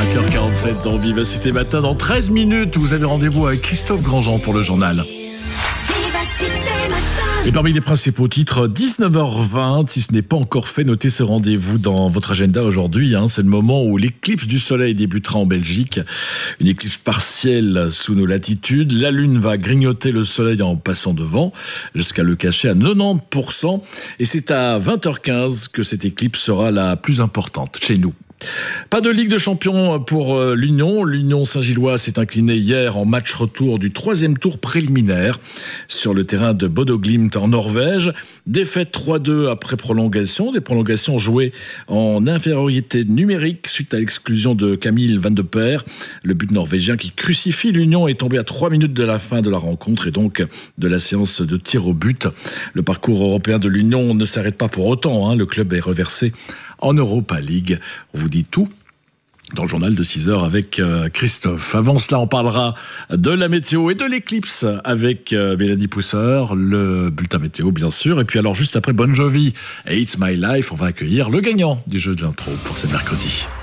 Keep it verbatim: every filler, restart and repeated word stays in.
cinq heures quarante-sept dans Vivacité Matin. Dans treize minutes, vous avez rendez-vous avec Christophe Grandjean pour le journal. Et parmi les principaux titres, dix-neuf heures vingt, si ce n'est pas encore fait, notez ce rendez-vous dans votre agenda aujourd'hui. Hein, c'est le moment où l'éclipse du soleil débutera en Belgique. Une éclipse partielle sous nos latitudes. La lune va grignoter le soleil en passant devant, jusqu'à le cacher à quatre-vingt-dix pour cent. Et c'est à vingt heures quinze que cette éclipse sera la plus importante chez nous. Pas de Ligue de Champions pour l'Union. L'Union Saint-Gilloise s'est inclinée hier en match retour du troisième tour préliminaire sur le terrain de Bodø Glimt en Norvège. Défaite trois deux après prolongation. Des prolongations jouées en infériorité numérique suite à l'exclusion de Camille Van de Peer. Le but norvégien qui crucifie l'Union est tombé à trois minutes de la fin de la rencontre et donc de la séance de tir au but. Le parcours européen de l'Union ne s'arrête pas pour autant. Hein. Le club est reversé en Europa League. On vous dit tout dans le journal de six heures avec euh, Christophe. Avant cela, on parlera de la météo et de l'éclipse avec euh, Mélanie Pousseur, le bulletin météo bien sûr. Et puis alors juste après Bon Jovi et It's My Life, on va accueillir le gagnant du jeu de l'intro pour ce mercredi.